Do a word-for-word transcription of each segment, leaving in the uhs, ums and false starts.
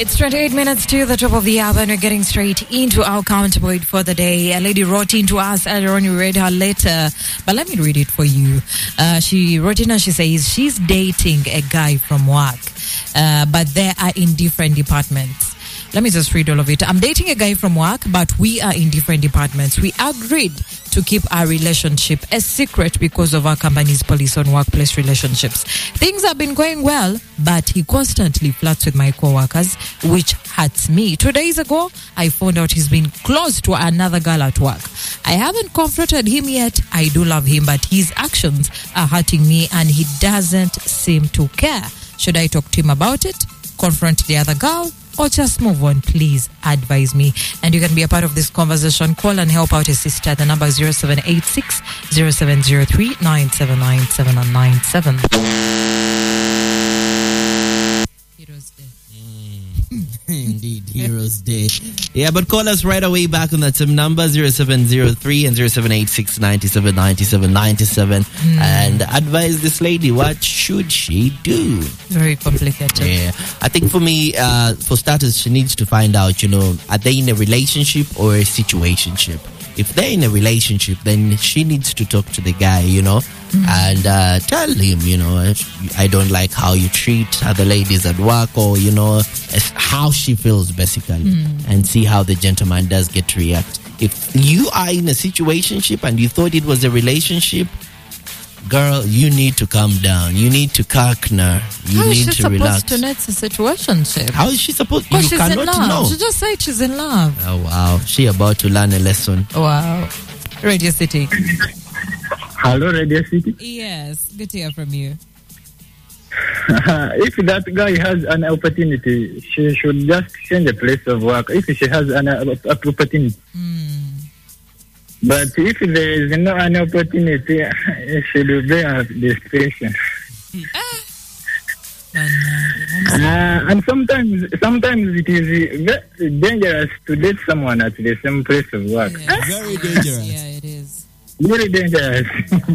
It's twenty-eight minutes to the top of the hour and we're getting straight into our counterpoint for the day. A lady wrote in to us earlier on, we read her letter, but let me read it for you. Uh, she wrote in and she says she's dating a guy from work, uh, but they are in different departments. Let me just read all of it. I'm dating a guy from work, but we are in different departments. We agreed to keep our relationship a secret because of our company's policy on workplace relationships. Things have been going well, but he constantly flirts with my coworkers, which hurts me. Two days ago, I found out he's been close to another girl at work. I haven't confronted him yet. I do love him, but his actions are hurting me and he doesn't seem to care. Should I talk to him about it? Confront the other girl? Or just move on? Please advise me. And you can be a part of this conversation. Call and help out your sister. The number is zero seven eight six, zero seven zero three, nine seven nine seven and nine seven. Heroes Day. Mm. Indeed, Heroes Day. Yeah, but call us right away back on that same number, zero seven zero three and zero seven eight six, nine seven nine seven nine seven, mm. and advise this lady, what should she do? Very complicated. Yeah. I think for me, uh, for starters, she needs to find out, you know, are they in a relationship or a situationship? If they're in a relationship, then she needs to talk to the guy, you know, mm. and uh, tell him, you know, I don't like how you treat other ladies at work, or, you know, how she feels basically, mm. and see how the gentleman does get to react. If you are in a situationship and you thought it was a relationship, girl, you need to calm down. You need to calkner. You How need is she to relax. supposed to net a situationship? How is she supposed to? You You she's cannot in love. know. She just said she's in love. Oh, wow. She about to learn a lesson. Wow. Radio City. Hello, Radio City. Yes, good to hear from you. If that guy has an opportunity, she should just change the place of work. If she has an opportunity. Mm. But if there is no an opportunity, she will be at the station. Uh, and sometimes, sometimes it is dangerous to date someone at the same place of work. Yes. Very dangerous. Yeah, it is. Very dangerous.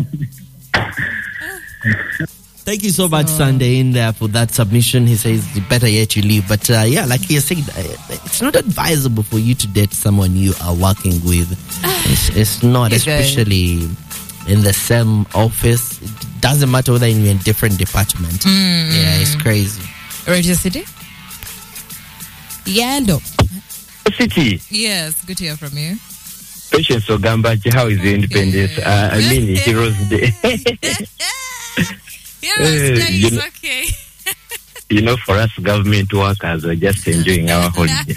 Thank you so much, So- Sunday, in there for that submission. He says, better yet you leave. But uh, yeah, like he said, uh, it's not advisable for you to date someone you are working with. It's, it's not, You especially in the same office. It doesn't matter whether you're in a different department. Mm-hmm. Yeah, it's crazy. Radio City? Yellow. City. Yes, good to hear from you. Patience Ogambachi, how is the independence? Uh, I mean, Heroes Day. Heroes Day you is know- okay. You know, for us government workers, we're just enjoying our holiday.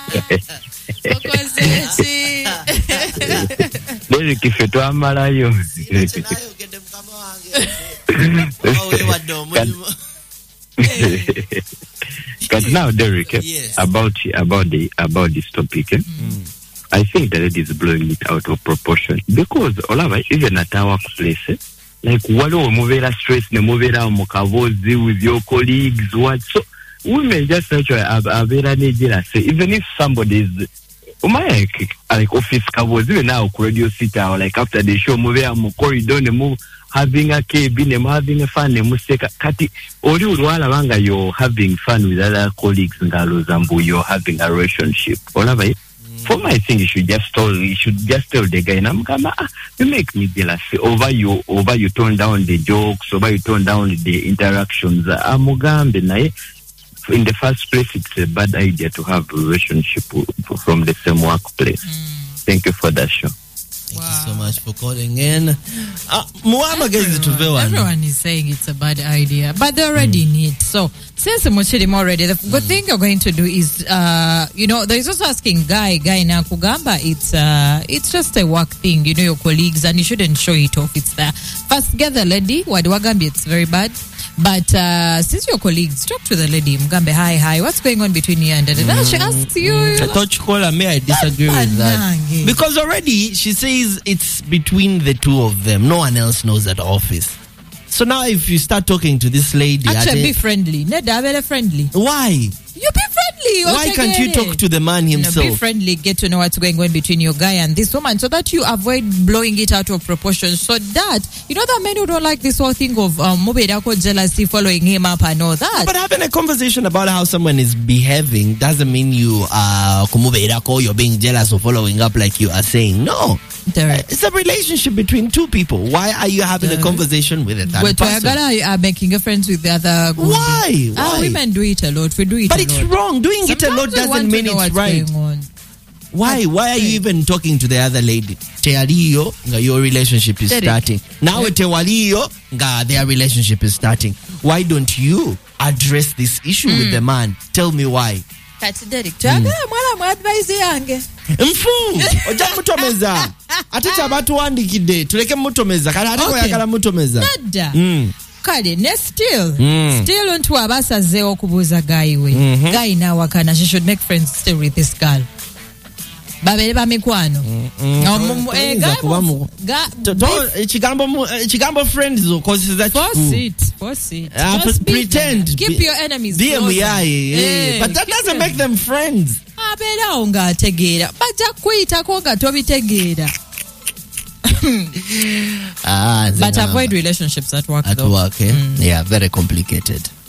Derek, if you do amalayo. But now, Derek, Yes. about about the about this topic, eh? Mm. I think the lady is blowing it out of proportion because Olava, even at our workplace, eh, like walo muvera stress ne muvera mukavozi with your colleagues, what so women just actually avera nejira say even if somebody is umaya like office kavozi even now radio sita or like after the show muvera mu corridor ne move having a cabin ne having a fun ne museka kati oli ulwala banga you're having fun with other colleagues ngalo zambu you're having a relationship Olava. For my thing, you should just tell you should just tell the guy, "Namkama, you make me jealous." Over you, over you tone down the jokes, over you tone down the interactions. Amugambe nae. In the first place, it's a bad idea to have a relationship from the same workplace. Mm. Thank you for that show. Thank Wow. you so much for calling in. Uh, Muama gets to Everyone, everyone is saying it's a bad idea, but they're already Mm. in it. So since I'm him already, the good thing you're going to do is, uh, you know, there's also asking guy, guy na kugamba. It's uh, it's just a work thing, you know, your colleagues, and you shouldn't show it off. It's there. First, get the lady. Wadi wagambi, it's very bad. But uh, since your colleagues, talk to the lady. Mgambe, hi, hi. What's going on between you and da, da, da. She asks you. I thought you call her. May I disagree with that? Banange. Because already she says it's between the two of them. No one else knows at office. So now if you start talking to this lady, Actually, ate- be friendly. Neda, very friendly. why? You be friendly. Friendly. Why can't you talk to the man himself? No, be friendly, get to know what's going on between your guy and this woman so that you avoid blowing it out of proportion. So that, you know, that men who don't like this whole thing of um, jealousy, following him up and all that. But having a conversation about how someone is behaving doesn't mean you are you're being jealous or following up like you are saying. No. Direct. It's a relationship between two people. Why are you having Direct. a conversation with a third Wait, person? Are uh, making a friends with the other women? Why? Ah, Why? women do it a lot. We do it but a it's lot. wrong. Doing Sometimes it a lot doesn't mean it's right. Why? Why are you even talking to the other lady? Tealiyo, your relationship is Derek. starting. Now Yeah. tewaliyo, their relationship is starting. Why don't you address this issue mm. with the man? Tell me why. Kati Derek, twagala mwala mu advice yange. Mfu, oja mutomeza. Ate kyabatuwandikidde, tuleke mutomeza. Kale ate oyagala mutomeza. Nadda. Mm. Kale ne still mm. still ntu abasazeewo okubuuza guy we. Mm-hmm. Guy nawakana, she should make friends still with this girl. Babere ba mikwano. Ekigambo friends okozesa kifu. Force it. Uh, pretend. Keep your enemies closer. Yeah, but that doesn't make them friends. Abeerawo ng'ategeera. Bajja kuyitako nga tobitegeera. ah, but avoid relationships at work at though. work, eh? Mm. Yeah, very complicated.